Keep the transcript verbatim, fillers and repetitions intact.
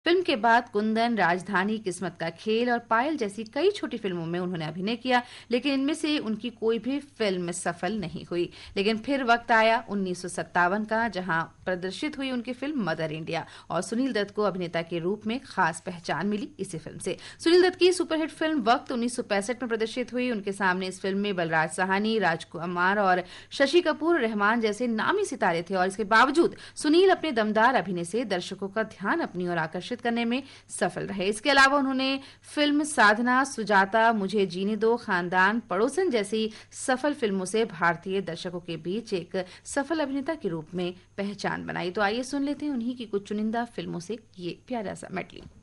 Film के बाद कुंदन, राजधानी, किस्मत का खेल और पायल जैसी कई छोटी फिल्मों में उन्होंने अभिनय किया, लेकिन इनमें से उनकी कोई भी फिल्म सफल नहीं हुई। लेकिन फिर वक्त आया उन्नीस सौ सत्तावन का, जहां प्रदर्शित हुई उनकी फिल्म मदर इंडिया और सुनील दत्त को अभिनेता के रूप में खास पहचान मिली इसी फिल्म से। सुनील दत्त की सुपरहिट फिल्म वक्त उन्नीस सौ पैंसठ में प्रदर्शित हुई। उनके सामने इस फिल्म में बलराज साहनी, राजकुमार और शशि कपूर, रहमान जैसे नामी सितारे थे और इसके बावजूद सुनील अपने दमदार अभिनय से दर्शकों का ध्यान अपनी ओर आकर्षित करने में सफल रहे। इसके अलावा उन्होंने फिल्म साधना, सुजाता, मुझे जीने दो, खानदान, पड़ोसन जैसी सफल फिल्मों से भारतीय दर्शकों के बीच एक सफल अभिनेता के रूप में पहचान बनाई। तो आइए सुन लेते हैं उन्हीं की कुछ चुनिंदा फिल्मों से ये प्यारा सा मेडली।